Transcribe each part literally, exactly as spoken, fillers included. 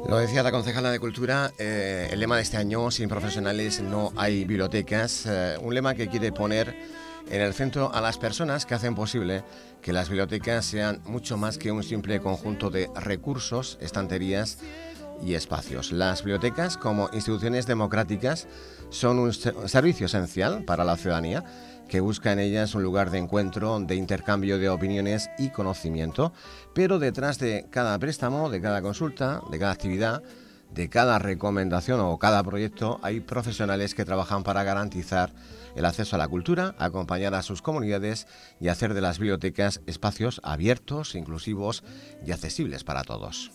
Lo decía la concejala de Cultura, eh, el lema de este año, sin profesionales no hay bibliotecas, eh, un lema que quiere poner en el centro a las personas que hacen posible que las bibliotecas sean mucho más que un simple conjunto de recursos, estanterías y espacios. Las bibliotecas, como instituciones democráticas, son un servicio esencial para la ciudadanía, que busca en ellas un lugar de encuentro, de intercambio de opiniones y conocimiento, pero detrás de cada préstamo, de cada consulta, de cada actividad, de cada recomendación o cada proyecto, hay profesionales que trabajan para garantizar el acceso a la cultura, acompañar a sus comunidades y hacer de las bibliotecas espacios abiertos, inclusivos y accesibles para todos.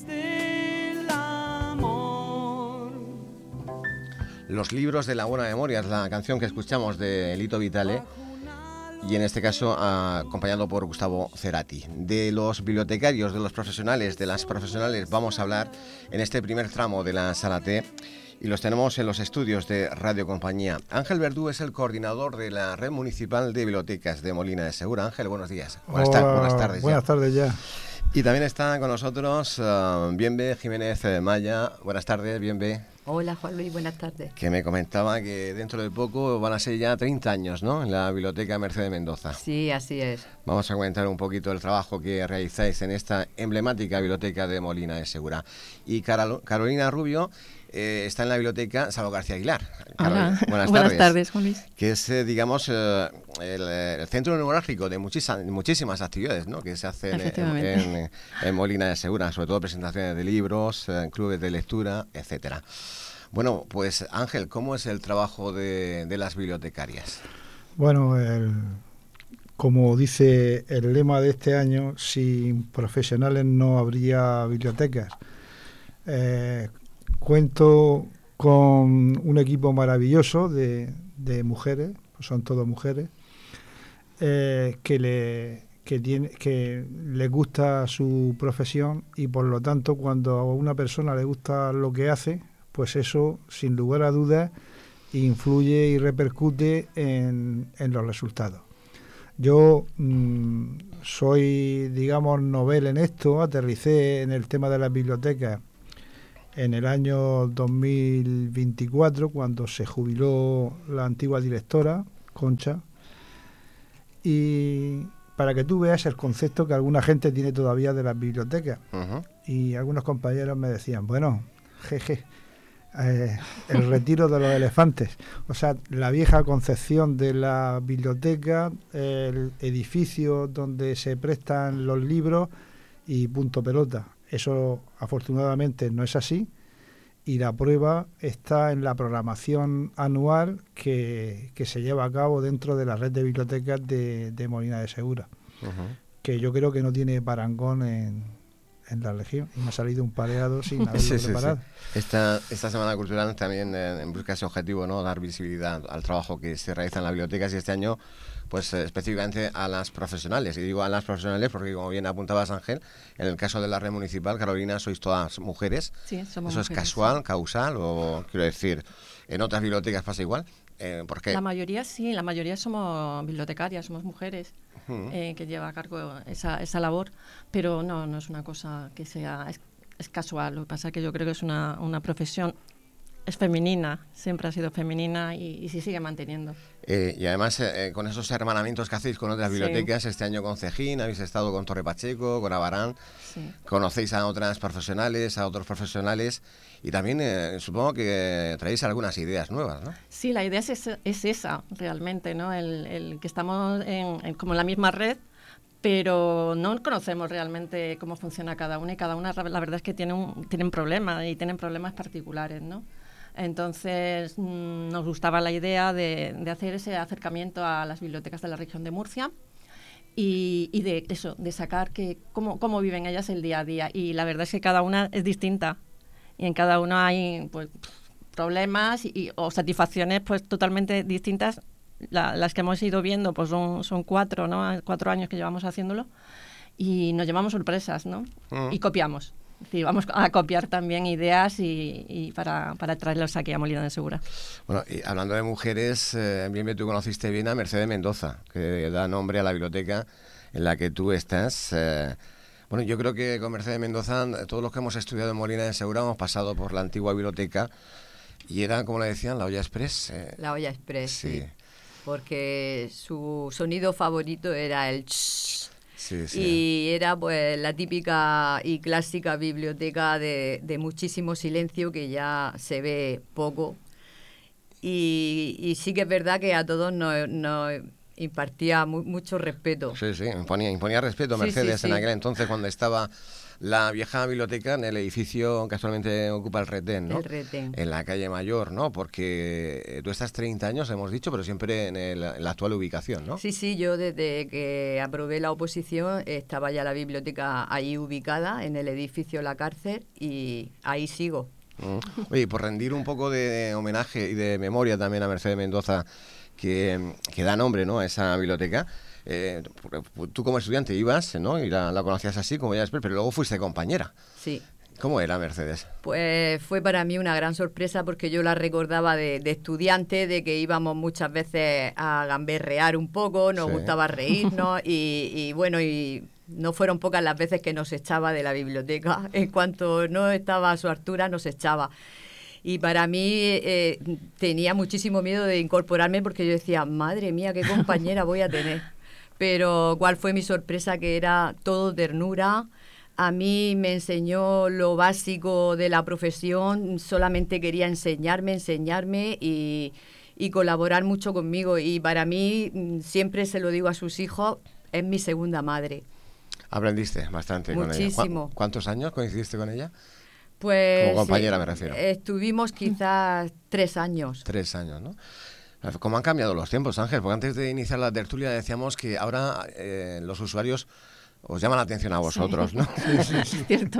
Los libros de la buena memoria es la canción que escuchamos de Lito Vitale, y en este caso acompañado por Gustavo Cerati. De los bibliotecarios, de los profesionales, de las profesionales vamos a hablar en este primer tramo de la Sala T, y los tenemos en los estudios de Radio Compañía. Ángel Verdú es el coordinador de la Red Municipal de Bibliotecas de Molina de Segura. Ángel, buenos días. Buenas, Hola, tar- buenas tardes. Buenas ya. tardes ya. Y también está con nosotros uh, Bienve Jiménez Maya. Buenas tardes, Bienve. Hola Juan Luis, buenas tardes. Que me comentaba que dentro de poco van a ser ya treinta años, ¿no?, en la Biblioteca Mercedes Mendoza. Sí, así es. Vamos a comentar un poquito el trabajo que realizáis en esta emblemática biblioteca de Molina de Segura. Y Carol- Carolina Rubio eh, está en la biblioteca Salvo García Aguilar. Carolina, Hola. buenas, Buenas tardes. tardes, Juan Luis. Que es, eh, digamos, eh, el, el centro neurálgico de muchísimas, muchísimas actividades, ¿no?, que se hacen en, en, en Molina de Segura, sobre todo presentaciones de libros, eh, clubes de lectura, etcétera. Bueno, pues Ángel, ¿cómo es el trabajo de, de las bibliotecarias? Bueno, el, como dice el lema de este año, sin profesionales no habría bibliotecas. Eh, cuento con un equipo maravilloso de, de mujeres, son todas mujeres, eh, que le que tiene que les gusta su profesión, y por lo tanto cuando a una persona le gusta lo que hace, pues eso, sin lugar a dudas, influye y repercute en, en los resultados. Yo mmm, soy, digamos, novel en esto, aterricé en el tema de las bibliotecas en el año dos mil veinticuatro, cuando se jubiló la antigua directora, Concha, y para que tú veas el concepto que alguna gente tiene todavía de las bibliotecas. Uh-huh. Y algunos compañeros me decían, bueno, jeje, Eh, el retiro de los elefantes, o sea, la vieja concepción de la biblioteca, el edificio donde se prestan los libros y punto pelota. Eso afortunadamente no es así, y la prueba está en la programación anual que, que se lleva a cabo dentro de la red de bibliotecas de, de Molina de Segura, uh-huh. que yo creo que no tiene parangón en en la región, y me ha salido un pareado sin haberlo sí, sí, preparado. Sí. Esta, esta Semana Cultural también eh, busca ese objetivo, ¿no?, dar visibilidad al trabajo que se realiza en las bibliotecas, y este año pues eh, específicamente a las profesionales, y digo a las profesionales porque, como bien apuntabas, Ángel, en el caso de la red municipal, Carolina, sois todas mujeres. Sí, somos ¿Eso mujeres, es casual, sí. causal, o quiero decir, en otras bibliotecas pasa igual? Eh, ¿por qué? La mayoría sí, la mayoría somos bibliotecarias, somos mujeres, uh-huh. eh, que lleva a cargo esa, esa labor, pero no, no es una cosa que sea, es, es casual. Lo que pasa es que yo creo que es una, una profesión, es femenina, siempre ha sido femenina y, y se sigue manteniendo. Eh, y además, eh, con esos hermanamientos que hacéis con otras bibliotecas, sí. Este año con Cejín, habéis estado con Torre Pacheco, con Abarán, sí. Conocéis a otras profesionales, a otros profesionales, y también eh, supongo que traéis algunas ideas nuevas, ¿no? Sí, la idea es, esa, es esa realmente, ¿no? El, el que estamos en, en como en la misma red, pero no conocemos realmente cómo funciona cada una, y cada una, la verdad es que tiene un, tienen problemas, y tienen problemas particulares, ¿no? Entonces mmm, nos gustaba la idea de, de hacer ese acercamiento a las bibliotecas de la región de Murcia y, y de eso, de sacar que cómo, cómo viven ellas el día a día. Y la verdad es que cada una es distinta, y en cada una hay pues problemas y, o satisfacciones pues totalmente distintas. La, las que hemos ido viendo pues son, son cuatro, ¿no? Cuatro años que llevamos haciéndolo, y nos llevamos sorpresas, ¿no? Uh-huh. Y copiamos. Sí, vamos a copiar también ideas y, y para, para traerlos aquí a Molina de Segura. Bueno, y hablando de mujeres, eh, bien, tú conociste bien a Mercedes Mendoza, que da nombre a la biblioteca en la que tú estás. Eh, Bueno, yo creo que con Mercedes Mendoza, todos los que hemos estudiado en Molina de Segura hemos pasado por la antigua biblioteca y era, como le decían, la olla express. Eh, La olla express, sí. sí. Porque su sonido favorito era el ch. Sí, sí. Y era pues la típica y clásica biblioteca de, de muchísimo silencio que ya se ve poco. Y, y sí que es verdad que a todos nos, nos impartía mu- mucho respeto. Sí, sí, imponía, imponía respeto Sí, Mercedes sí, en sí. aquel entonces cuando estaba la vieja biblioteca en el edificio que actualmente ocupa el Retén, ¿no? El Retén. En la calle Mayor, ¿no? Porque eh, tú estás treinta años, hemos dicho, pero siempre en, el- en la actual ubicación, ¿no? Sí, sí, yo desde que aprobé la oposición estaba ya la biblioteca ahí ubicada, en el edificio La Cárcel, y ahí sigo. Mm. Oye, por rendir un poco de homenaje y de memoria también a Mercedes Mendoza, que, que da nombre, ¿no?, a esa biblioteca. Eh, tú como estudiante ibas, ¿no?, y la, la conocías así como ya después, pero luego fuiste compañera. Sí. ¿Cómo era Mercedes? Pues fue para mí una gran sorpresa porque yo la recordaba de, de estudiante, de que íbamos muchas veces a gamberrear un poco, nos Sí. gustaba reírnos y, y bueno, y no fueron pocas las veces que nos echaba de la biblioteca. En cuanto no estaba a su altura, nos echaba. Y para mí eh, tenía muchísimo miedo de incorporarme porque yo decía, madre mía, qué compañera voy a tener. Pero cuál fue mi sorpresa, que era todo ternura. A mí me enseñó lo básico de la profesión, solamente quería enseñarme, enseñarme y, y colaborar mucho conmigo. Y para mí, mm, siempre se lo digo a sus hijos, es mi segunda madre. Aprendiste bastante con ella. Muchísimo. ¿Cu- ¿Cuántos años coincidiste con ella? Pues Como compañera eh, me refiero. Estuvimos quizás tres años. Tres años, ¿no? ¿Cómo han cambiado los tiempos, Ángel? Porque antes de iniciar la tertulia decíamos que ahora eh, los usuarios os llaman la atención a vosotros, Sí. ¿no? Sí, sí, sí. Cierto.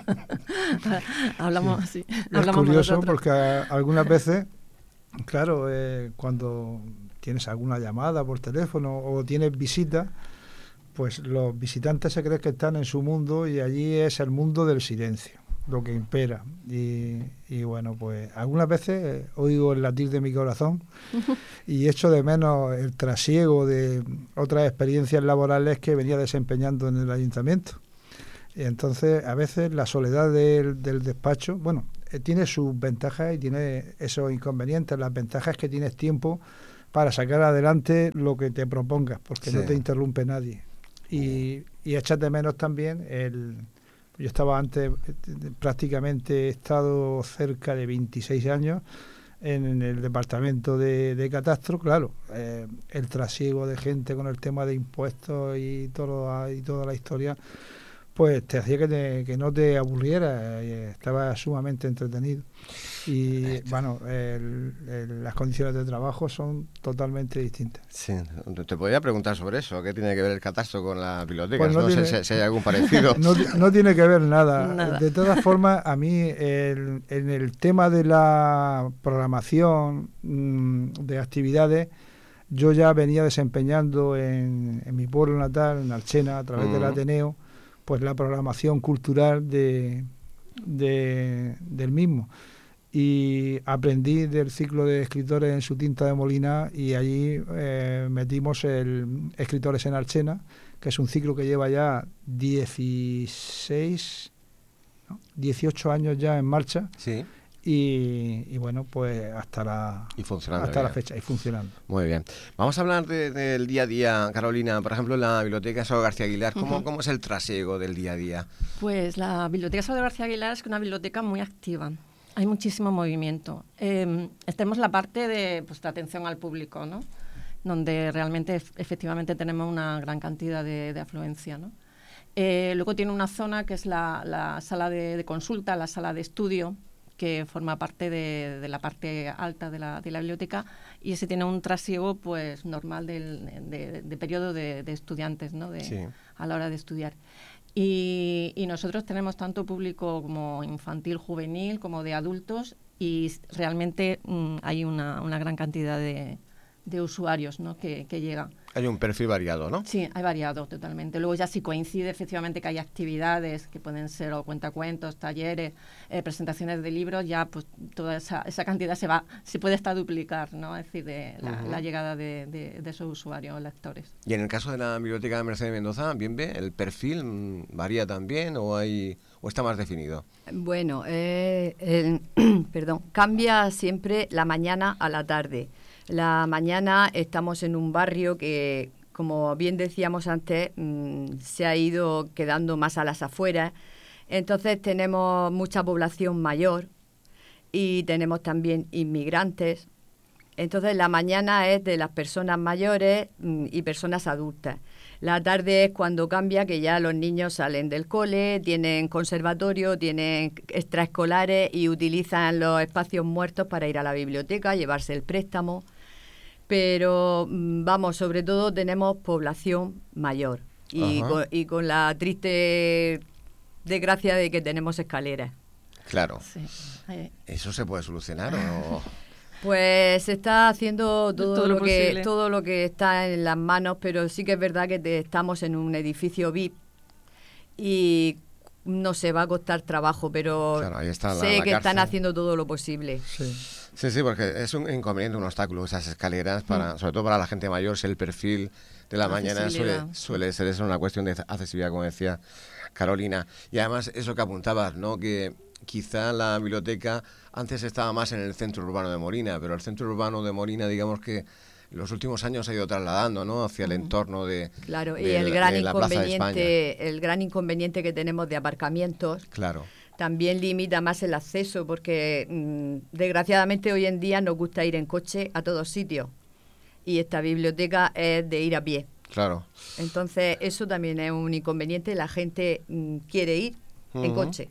Hablamos, sí. Es Hablamos curioso nosotros. porque a- algunas veces, claro, eh, cuando tienes alguna llamada por teléfono o tienes visita, pues los visitantes se creen que están en su mundo y allí es el mundo del silencio, lo que impera. Y, y bueno, pues algunas veces eh, oigo el latir de mi corazón y echo de menos el trasiego de otras experiencias laborales que venía desempeñando en el ayuntamiento. Y entonces, a veces la soledad del, del despacho, bueno, eh, tiene sus ventajas y tiene esos inconvenientes. Las ventajas es que tienes tiempo para sacar adelante lo que te propongas, porque Sí. no te interrumpe nadie. Y, y echas de menos también el... Yo estaba antes, eh, prácticamente he estado cerca de veintiséis años en el departamento de, de catastro, claro, eh, el trasiego de gente con el tema de impuestos y, todo, y toda la historia, pues te hacía que, te- que no te aburriera, eh, estaba sumamente entretenido. Y bueno, el- el- las condiciones de trabajo son totalmente distintas. Sí, te podría preguntar sobre eso. ¿Qué tiene que ver el catastro con las bibliotecas? Pues no no tiene- sé si, si hay algún parecido. No, ti- no tiene que ver nada. Nada. De todas formas, a mí el- en el tema de la programación mm, de actividades, yo ya venía desempeñando en, en mi pueblo natal, en Alchena, a través del Mm. Ateneo, pues la programación cultural de, de- del mismo. Y aprendí del ciclo de escritores en su tinta de Molina y allí eh, metimos el Escritores en Alchena, que es un ciclo que lleva ya dieciséis, ¿no? dieciocho años ya en marcha Sí, y, y bueno, pues hasta la, y funcionando hasta la bien. fecha y funcionando. Muy bien. Vamos a hablar de- del día a día, Carolina. Por ejemplo, en la biblioteca Salvador García Aguilar. ¿Cómo, Ujú. ¿Cómo es el trasiego del día a día? Pues la Biblioteca Salvador García Aguilar es una biblioteca muy activa. Hay muchísimo movimiento. Eh, tenemos la parte de, pues, de atención al público, ¿no? Donde realmente ef- efectivamente tenemos una gran cantidad de, de afluencia, ¿no? Eh, luego tiene una zona que es la, la sala de, de consulta, la sala de estudio, que forma parte de, de la parte alta de la, de la biblioteca, y ese tiene un trasiego pues normal del, de, de periodo de, de estudiantes, ¿no? De, Sí. a la hora de estudiar. Y, y nosotros tenemos tanto público como infantil, juvenil, como de adultos, y s- realmente mm, hay una, una gran cantidad de, de usuarios, ¿no? que, que llegan. Hay un perfil variado, ¿no? Sí, hay variado totalmente. Luego ya si coincide efectivamente que hay actividades que pueden ser o cuentacuentos, talleres, eh, presentaciones de libros, ya pues toda esa, esa cantidad se va, se puede hasta duplicar, ¿no? Es decir, de la, uh-huh. la llegada de, de, de esos usuarios, lectores. Y en el caso de la Biblioteca de Mercedes Mendoza, ¿bien ve? ¿El perfil varía también o hay o está más definido? Bueno, eh, el, perdón, cambia siempre la mañana a la tarde. La mañana estamos en un barrio que, como bien decíamos antes, mmm, se ha ido quedando más a las afueras. Entonces tenemos mucha población mayor y tenemos también inmigrantes. Entonces la mañana es de las personas mayores mmm, y personas adultas. La tarde es cuando cambia, que ya los niños salen del cole, tienen conservatorio, tienen extraescolares y utilizan los espacios muertos para ir a la biblioteca, llevarse el préstamo. Pero, vamos, sobre todo tenemos población mayor y con, y con la triste desgracia de que tenemos escaleras. Claro. Sí. ¿Eso se puede solucionar o...? Pues se está haciendo todo, todo, lo lo que, posible. todo lo que está en las manos, pero sí que es verdad que te, estamos en un edificio V I P y no se va a costar trabajo, pero claro, ahí está la, sé la que cárcel. Están haciendo todo lo posible. Sí. Sí, sí, porque es un inconveniente, un obstáculo, esas escaleras, para, mm. sobre todo para la gente mayor, si el perfil de la, la mañana suele, suele ser eso, una cuestión de accesibilidad, como decía Carolina. Y además, eso que apuntabas, ¿no? Que quizá la biblioteca antes estaba más en el centro urbano de Molina, pero el centro urbano de Molina, digamos que en los últimos años se ha ido trasladando, ¿no? Hacia el entorno de Claro, de, y el gran de la Plaza de inconveniente, el gran inconveniente que tenemos de aparcamientos. Claro. También limita más el acceso porque mmm, desgraciadamente hoy en día nos gusta ir en coche a todos sitios y esta biblioteca es de ir a pie. Claro. Entonces eso también es un inconveniente, la gente mmm, quiere ir uh-huh. en coche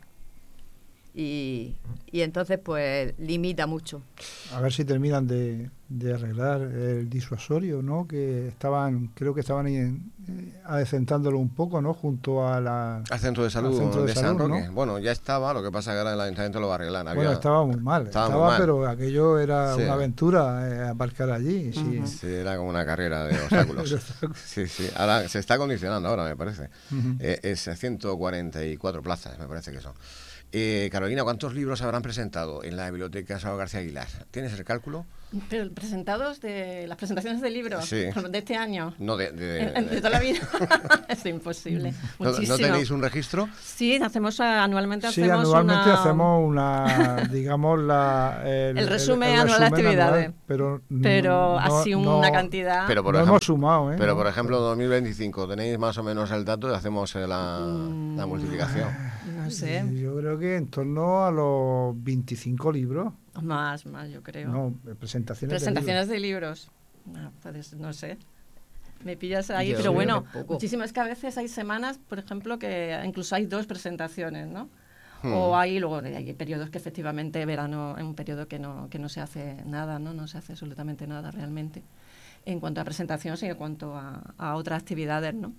y, y entonces pues limita mucho. A ver si terminan de, de arreglar el disuasorio, ¿no? Que estaban, creo que estaban en, eh, adecentándolo un poco, ¿no? Junto a la al centro de salud centro de, de salud, San Roque. ¿no? Bueno, ya estaba, lo que pasa es que ahora el ayuntamiento lo va a arreglar. Había... Bueno, estaba muy mal, estaba, estaba, muy mal. pero aquello era sí. una aventura eh, aparcar allí. Sí. Uh-huh. Sí, era como una carrera de obstáculos. sí, sí. Ahora se está acondicionando ahora, me parece. Uh-huh. Eh, es ciento cuarenta y cuatro plazas, me parece que son. Eh, Carolina, ¿cuántos libros habrán presentado en la biblioteca Salvador García Aguilar? ¿Tienes el cálculo? Pero presentados de las presentaciones de libros sí. de este año. No, de, de, de, de, de toda la vida. Es imposible. ¿No, ¿No tenéis un registro? Sí, hacemos anualmente sí, hacemos anualmente una... hacemos una, digamos, la, el, el resumen el, el anual de actividades. Anual, pero pero no, así no, una cantidad... Pero por no ejemplo, hemos sumado, ¿eh? Pero no, por ejemplo, pero... dos mil veinticinco, ¿tenéis más o menos el dato y hacemos la, mm, la multiplicación? No sé. Yo creo que en torno a los veinticinco libros. Más, más, yo creo. No, presentaciones, presentaciones de libros. De libros. No, pues, no sé. Me pillas ahí, yo pero bueno, poco. muchísimo. Es que a veces hay semanas, por ejemplo, que incluso hay dos presentaciones, ¿no? Hmm. O hay luego hay periodos que efectivamente verano es un periodo que no que no se hace nada, ¿no? No se hace absolutamente nada realmente en cuanto a presentaciones y en cuanto a, a otras actividades, ¿no?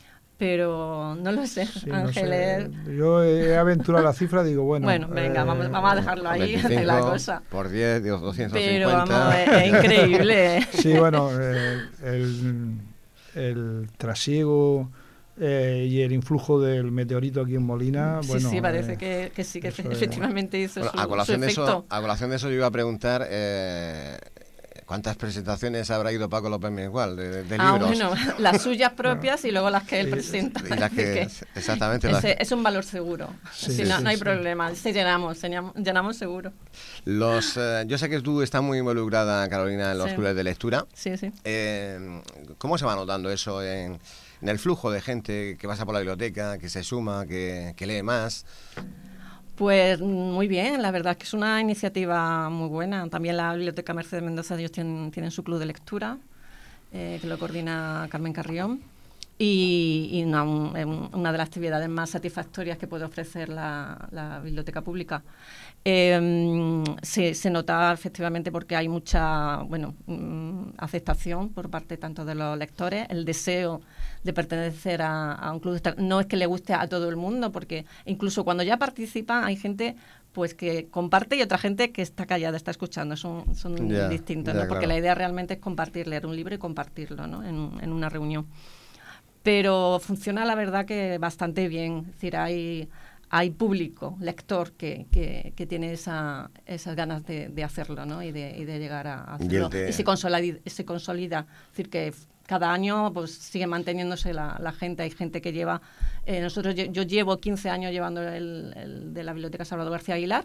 Pero no lo sé, sí, Ángeles. No sé. Yo he aventurado la cifra, digo, bueno. Bueno, venga, eh, vamos, vamos a dejarlo ahí, ante la cosa. Por diez, doscientos cincuenta. Pero vamos, es, es increíble. Sí, bueno, eh, el, el trasiego eh, y el influjo del meteorito aquí en Molina. Sí, bueno, sí, parece eh, que, que sí, que efectivamente hizo bueno, su, a colación su de efecto. Eso, a colación de eso yo iba a preguntar... Eh, ¿cuántas presentaciones habrá ido Paco López Mengual de, de ah, libros? Bueno, las suyas propias y luego las que él presenta. Y las que, que exactamente. Ese, las... Es un valor seguro. Sí, si sí, no, sí, no hay sí. problema. Se llenamos, llenamos seguro. Los, eh, yo sé que tú estás muy involucrada, Carolina, en los sí. clubes de lectura. Sí, sí. Eh, ¿Cómo se va notando eso en, en el flujo de gente que pasa por la biblioteca, que se suma, que, que lee más? Pues muy bien, la verdad es que es una iniciativa muy buena. También la Biblioteca Mercedes Mendoza, ellos tienen, tienen su club de lectura, eh, que lo coordina Carmen Carrión. Y, y una, un, una de las actividades más satisfactorias que puede ofrecer la, la biblioteca pública. Eh, se, se nota efectivamente porque hay mucha bueno, mm, aceptación por parte tanto de los lectores, el deseo de pertenecer a, a un club. No es que le guste a todo el mundo, porque incluso cuando ya participan hay gente pues que comparte y otra gente que está callada, está escuchando. Son, son yeah, distintos, yeah, ¿no? Porque claro. la idea realmente es compartir, leer un libro y compartirlo, ¿no? en, en una reunión. Pero funciona, la verdad, que bastante bien. Es decir, hay... hay público, lector, que, que, que tiene esa, esas ganas de, de hacerlo, ¿no? Y de, y de llegar a hacerlo. Y, de... y se consolida, se consolida. Es decir, que cada año pues sigue manteniéndose la, la gente. Hay gente que lleva... Eh, nosotros yo, yo llevo quince años llevando el, el de la Biblioteca Salvador García Aguilar,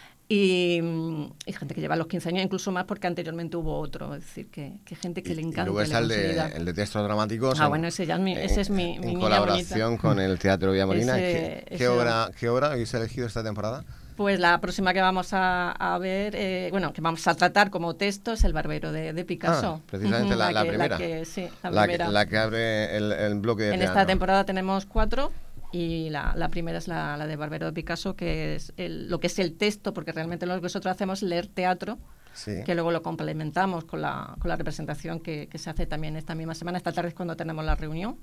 y, y gente que lleva los quince años, incluso más porque anteriormente hubo otro. Es decir, que, que gente que y, le encanta. Y luego está el de, el de textos dramáticos. Ah, en, bueno, ese, ya es mi, ese es mi, en, mi en niña colaboración bonita. con el Teatro Villamolina. Ese, ¿Qué, ese qué, obra, ¿Qué obra habéis elegido esta temporada? Pues la próxima que vamos a, a ver, eh, bueno, que vamos a tratar como texto es El Barbero de, de Picasso. Ah, precisamente uh-huh, la, la, la que, primera. La que, sí, la, la, primera. Que, la que abre el, el bloque de En teatro. esta temporada tenemos cuatro. Y la, la primera es la, la de Barbero de Picasso, que es el, lo que es el texto, porque realmente lo que nosotros hacemos es leer teatro, sí. que luego lo complementamos con la, con la representación que, que se hace también esta misma semana. Esta tarde es cuando tenemos la reunión.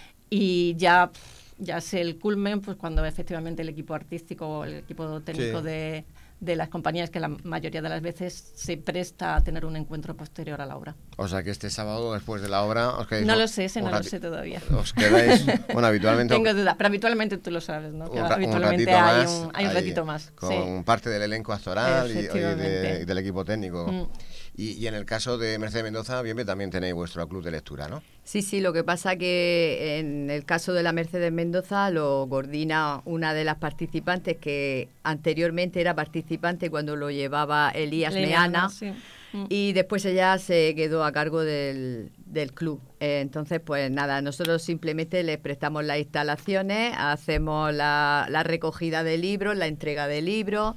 Y ya, ya es el culmen, pues cuando efectivamente el equipo artístico, el equipo técnico sí. de, de las compañías, que la mayoría de las veces se presta a tener un encuentro posterior a la obra. O sea que este sábado, después de la obra, os quedáis... No lo sé, ese no lo sé todavía. Os quedáis, bueno, habitualmente... Tengo dudas, pero habitualmente tú lo sabes, ¿no? Que un, habitualmente un hay, más, un, hay un ratito más. Con sí. parte del elenco actoral y, y, de, y del equipo técnico. Mm. Y, y en el caso de Mercedes Mendoza, bien, también tenéis vuestro club de lectura, ¿no? Sí, sí, lo que pasa que en el caso de la Mercedes Mendoza lo coordina una de las participantes que anteriormente era participante cuando lo llevaba Elías Meana, sí. y después ella se quedó a cargo del, del club. Eh, entonces, pues nada, nosotros simplemente les prestamos las instalaciones, hacemos la, la recogida de libros, la entrega de libros.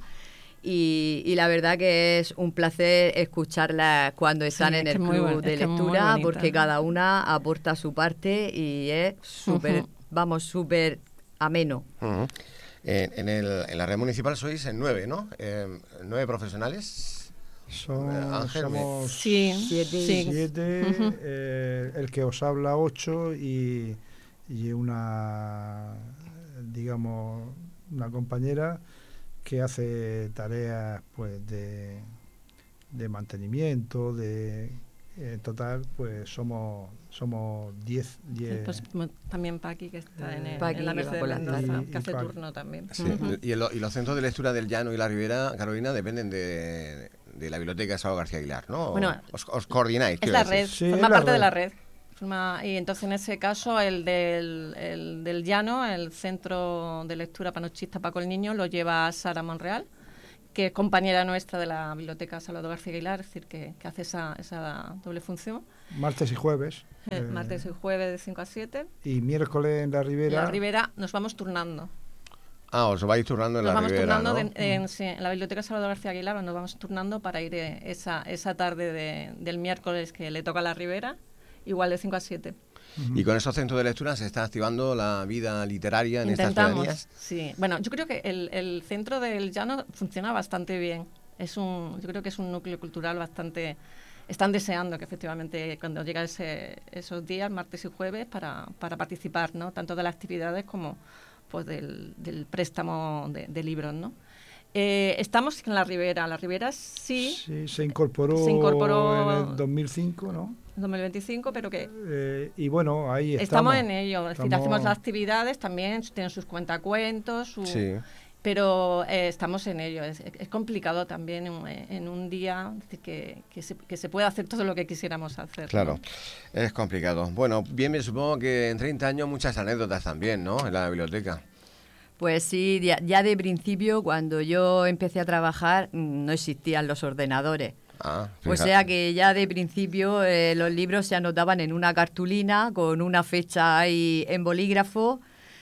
Y, y la verdad que es un placer escucharlas cuando están sí, en el club buen, de lectura, porque cada una aporta su parte y es súper, uh-huh. vamos, súper ameno. Uh-huh. En, en, el, en la red municipal sois en nueve, ¿no? Eh, ¿Nueve profesionales? Son, Ángel, somos sí, siete, sí. siete uh-huh. eh, el que os habla ocho y, y una, digamos, una compañera que hace tareas pues de, de mantenimiento, de en total pues somos somos diez. Sí, pues, también Paqui, que está eh, en, el, Paqui, en la Mercedes Mendoza, que hace Paqui. turno también. Sí. Uh-huh. y, el, y los centros de lectura del Llano y la Ribera, Carolina, dependen de, de la Biblioteca Salvador García Aguilar, ¿no? Bueno, os, os coordináis. Es la red, sí, forma la parte red. de la red. Y entonces en ese caso el del, el del Llano, el Centro de Lectura Panochista Paco el Niño, lo lleva Sara Monreal, que es compañera nuestra de la Biblioteca Salvador García Aguilar, es decir, que, que hace esa, esa doble función. Martes y jueves. Eh, eh, martes y jueves de cinco a siete. Y miércoles en la Ribera. En la Ribera nos vamos turnando. Ah, os vais turnando en nos la vamos Ribera, turnando ¿no? de, en, sí, en la Biblioteca Salvador García Aguilar nos vamos turnando para ir eh, esa, esa tarde de, del miércoles que le toca a la Ribera, igual de cinco a siete. Uh-huh. Y con esos centros de lectura se está activando la vida literaria en Intentamos, estas pedanías. Sí. Bueno, yo creo que el, el centro del Llano funciona bastante bien. Es un, yo creo que es un núcleo cultural bastante... Están deseando que efectivamente cuando llega ese, esos días, martes y jueves, para, para participar, ¿no? Tanto de las actividades como pues del, del préstamo de, de libros, ¿no? Eh, estamos en la Ribera. La Ribera sí... Sí, se incorporó, se incorporó en el dos mil cinco, ¿no? dos mil veinticinco, pero que... Eh, y bueno, ahí estamos. Estamos en ello. Es estamos... decir, hacemos las actividades, también tienen sus cuentacuentos, su... Sí. Pero eh, estamos en ello. Es, es complicado también en, en un día es decir, que, que, se, que se pueda hacer todo lo que quisiéramos hacer. Claro, ¿no? Es complicado. Bueno, bien, me supongo que en treinta años muchas anécdotas también, ¿no? En la biblioteca. Pues sí, ya, ya de principio, cuando yo empecé a trabajar, no existían los ordenadores. Ah, o sea que ya de principio eh, los libros se anotaban en una cartulina con una fecha ahí en bolígrafo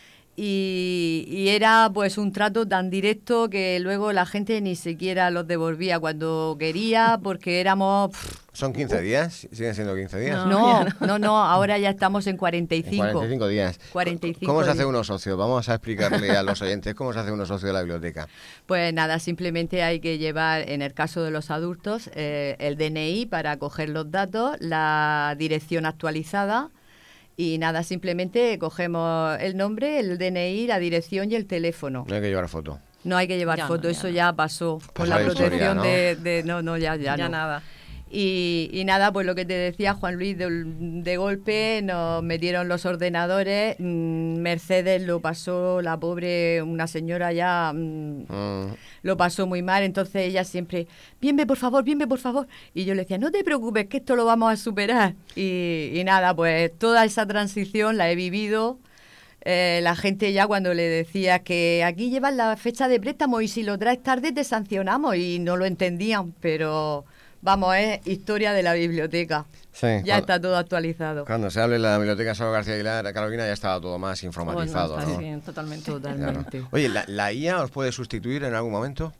y, y era pues un trato tan directo que luego la gente ni siquiera los devolvía cuando quería porque éramos... Pff, ¿Son quince días? ¿Siguen siendo quince días? No, no, no, no, ahora ya estamos en cuarenta y cinco. En cuarenta y cinco días. cuarenta y cinco ¿Cómo se hace días. uno socio? Vamos a explicarle a los oyentes cómo se hace uno socio de la biblioteca. Pues nada, simplemente hay que llevar, en el caso de los adultos, eh, el D N I para coger los datos, la dirección actualizada Y nada, simplemente cogemos el nombre, el D N I, la dirección y el teléfono. No hay que llevar foto. No hay que llevar Ya foto, no, ya eso no. ya pasó con Pasó la la historia, protección ¿no? de, de... No, no, ya, ya, Ya no. nada. Y, y nada, pues lo que te decía Juan Luis, de, de golpe nos metieron los ordenadores, mmm, Mercedes lo pasó, la pobre, una señora ya mmm, Mm. lo pasó muy mal, entonces ella siempre, bienve por favor, bienve por favor, y yo le decía, no te preocupes que esto lo vamos a superar, y, y nada, pues toda esa transición la he vivido. Eh, la gente ya cuando le decía que aquí llevan la fecha de préstamo y si lo traes tarde te sancionamos, y no lo entendían, pero... Vamos, es historia de la biblioteca. Sí, ya cuando, está todo actualizado. Cuando se hable de la biblioteca Salvador García Aguilar, Carolina, ya estaba todo más informatizado, Bueno, ¿no? está, sí, totalmente. Totalmente. Claro. Oye, ¿la, ¿la I A os puede sustituir en algún momento?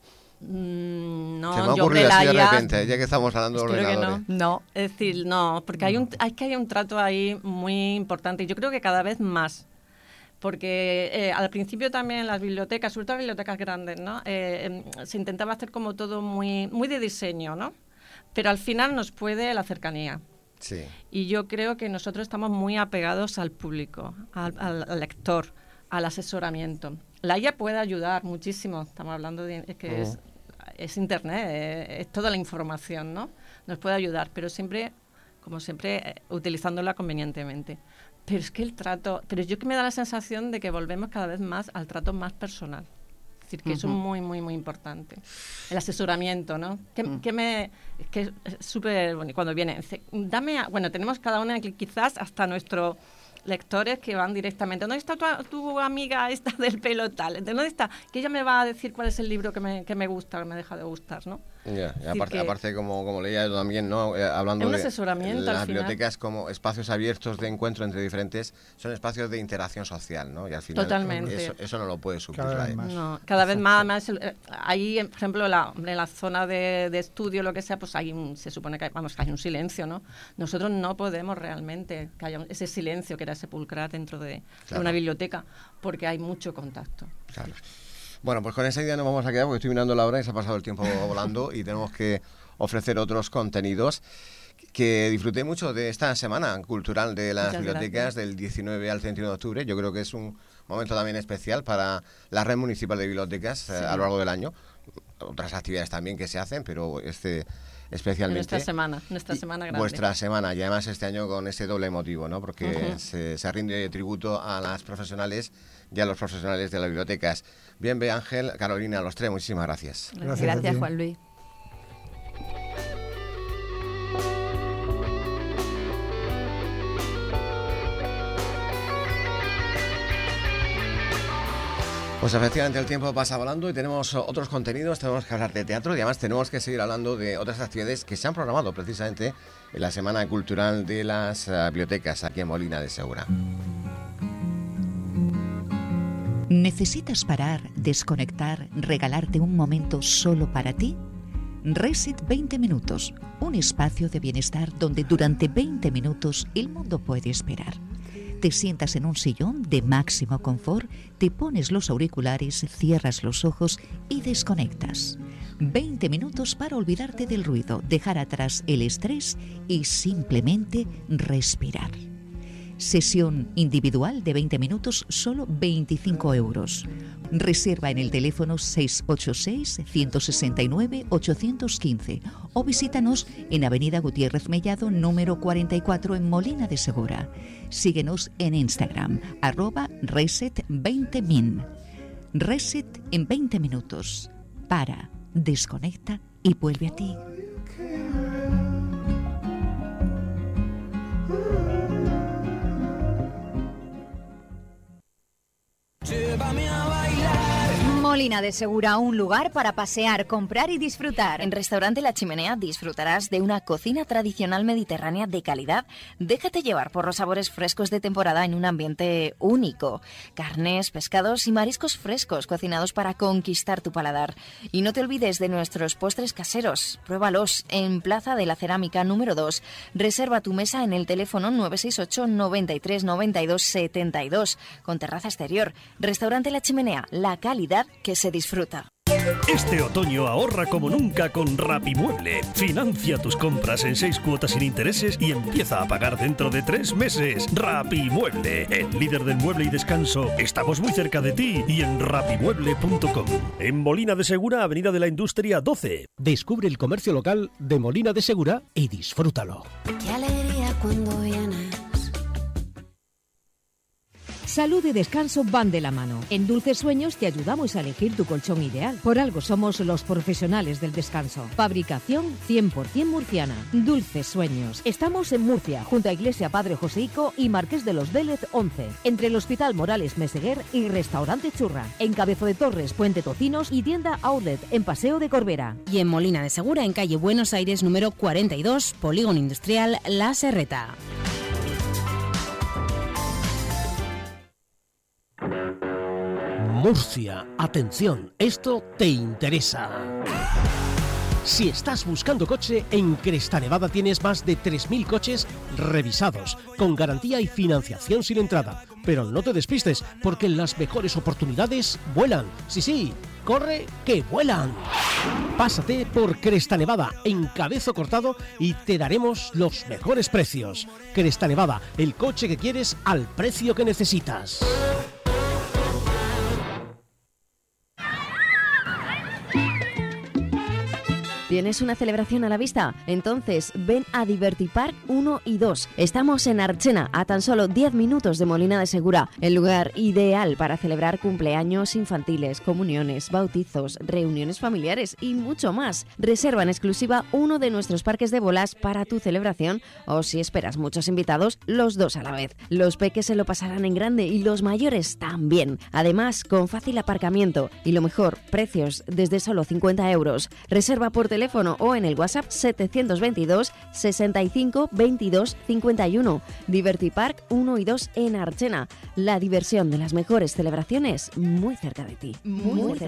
Mm, no, Se me ha yo ocurrido hombre, así la de I A repente, ya que estamos hablando de Creo que ordenadores. no. No. Es decir, no, porque hay un, hay que hay un trato ahí muy importante y yo creo que cada vez más. Porque eh, al principio también en las bibliotecas, sobre todo las bibliotecas grandes, ¿no? Eh, eh, se intentaba hacer como todo muy, muy de diseño, ¿no? Pero al final nos puede la cercanía. Sí. Y yo creo que nosotros estamos muy apegados al público, al, al, al lector, al asesoramiento. La I A puede ayudar muchísimo, estamos hablando de es que uh. es, es Internet, es, es toda la información, ¿no? Nos puede ayudar, pero siempre, como siempre, eh, utilizándola convenientemente. Pero es que el trato, pero yo que me da la sensación de que volvemos cada vez más al trato más personal. Es decir, que uh-huh. eso es muy, muy, muy importante. El asesoramiento, ¿no? Que, uh-huh. que me, que es súper bonito cuando viene. Dame, a, bueno, tenemos cada una que quizás hasta nuestros lectores que van directamente. ¿Dónde está tu, tu amiga esta del pelo tal? ¿Dónde está? Que ella me va a decir cuál es el libro que me, que me gusta, que me deja de gustar, ¿no? Ya, y aparte, aparte como, como leía yo también, ¿no? Eh, hablando un de asesoramiento, las al bibliotecas como espacios abiertos de encuentro entre diferentes, son espacios de interacción social, ¿no? Y al final Totalmente. Eso, eso no lo puede suplir. Cada vez más. No, cada vez más, más ahí, por ejemplo, la, en la zona de, de estudio, lo que sea, pues hay un, se supone que hay, vamos, que hay un silencio, ¿no? Nosotros no podemos realmente que haya ese silencio que era sepulcral dentro de, claro. de una biblioteca, porque hay mucho contacto. Claro. Bueno, pues con esa idea nos vamos a quedar porque estoy mirando la hora y se ha pasado el tiempo volando y tenemos que ofrecer otros contenidos. Que disfruté mucho de esta semana cultural de las Muchas bibliotecas gracias. Del diecinueve al treinta y uno de octubre. Yo creo que es un momento también especial para la red municipal de bibliotecas sí. eh, a lo largo del año. Otras actividades también que se hacen, pero este especialmente. Nuestra semana, nuestra semana grande. Vuestra semana, y además este año con ese doble motivo, ¿no? Porque uh-huh. se, se rinde tributo a las profesionales y a los profesionales de las bibliotecas. Bien, ve Ángel, Carolina, los tres, muchísimas gracias. Gracias, gracias Juan Luis. Pues efectivamente el tiempo pasa volando y tenemos otros contenidos, tenemos que hablar de teatro y además tenemos que seguir hablando de otras actividades que se han programado precisamente en la Semana Cultural de las uh, Bibliotecas aquí en Molina de Segura. ¿Necesitas parar, desconectar, regalarte un momento solo para ti? Reset veinte minutos, un espacio de bienestar donde durante veinte minutos el mundo puede esperar. Te sientas en un sillón de máximo confort, te pones los auriculares, cierras los ojos y desconectas. veinte minutos para olvidarte del ruido, dejar atrás el estrés y simplemente respirar. Sesión individual de veinte minutos, solo veinticinco euros. Reserva en el teléfono seis ocho seis, uno seis nueve, ocho uno cinco o visítanos en Avenida Gutiérrez Mellado, número cuarenta y cuatro en Molina de Segura. Síguenos en Instagram, arroba reset veinte min. Reset en veinte minutos. Para, desconecta y vuelve a ti. Molina de Segura, un lugar para pasear, comprar y disfrutar. En Restaurante La Chimenea disfrutarás de una cocina tradicional mediterránea de calidad. Déjate llevar por los sabores frescos de temporada en un ambiente único. Carnes, pescados y mariscos frescos cocinados para conquistar tu paladar. Y no te olvides de nuestros postres caseros. Pruébalos en Plaza de la Cerámica número dos. Reserva tu mesa en el teléfono nueve seis ocho, noventa y tres, noventa y dos, setenta y dos con terraza exterior. Restaurante La Chimenea, la calidad que se disfruta. Este otoño ahorra como nunca con Rapimueble. Financia tus compras en seis cuotas sin intereses y empieza a pagar dentro de tres meses. Rapimueble, el líder del mueble y descanso. Estamos muy cerca de ti y en rapimueble punto com. En Molina de Segura, Avenida de la Industria doce. Descubre el comercio local de Molina de Segura y disfrútalo. Qué alegría cuando vienes. Salud y descanso van de la mano. En Dulces Sueños te ayudamos a elegir tu colchón ideal. Por algo somos los profesionales del descanso. Fabricación cien por ciento murciana. Dulces Sueños. Estamos en Murcia, junto a Iglesia Padre Joseico y Marqués de los Vélez once. Entre el Hospital Morales Meseguer y Restaurante Churra. En Cabezo de Torres, Puente Tocinos y tienda Outlet en Paseo de Corbera. Y en Molina de Segura, en calle Buenos Aires número cuarenta y dos, Polígono Industrial La Serreta. Murcia, atención, esto te interesa. Si estás buscando coche, en Cresta Nevada tienes más de tres mil coches revisados, con garantía y financiación sin entrada. Pero no te despistes, porque las mejores oportunidades vuelan. Sí, sí, corre que vuelan. Pásate por Cresta Nevada, en Cabezo Cortado, y te daremos los mejores precios. Cresta Nevada, el coche que quieres al precio que necesitas. ¿Tienes una celebración a la vista? Entonces ven a Divertipark uno y dos. Estamos en Archena, a tan solo diez minutos de Molina de Segura, el lugar ideal para celebrar cumpleaños infantiles, comuniones, bautizos, reuniones familiares y mucho más. Reserva en exclusiva uno de nuestros parques de bolas para tu celebración, o si esperas muchos invitados, los dos a la vez. Los peques se lo pasarán en grande y los mayores también. Además, con fácil aparcamiento y lo mejor, precios desde solo cincuenta euros. Reserva por teléfono teléfono o en el WhatsApp setecientos veintidós, sesenta y cinco, veintidós, cincuenta y uno. Divertipark uno y dos en Archena. La diversión de las mejores celebraciones muy cerca de ti. Muy, muy cerca.